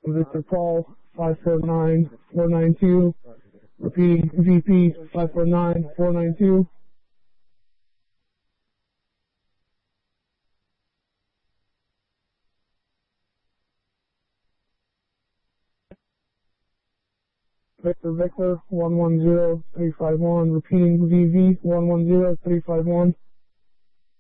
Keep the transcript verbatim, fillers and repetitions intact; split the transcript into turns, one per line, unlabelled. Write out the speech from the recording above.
Victor Paul, five four nine, four nine two. Repeating, V P, five four nine, four nine two. Victor Victor, one one zero, three five one. Repeating, V V, one one zero, three five one.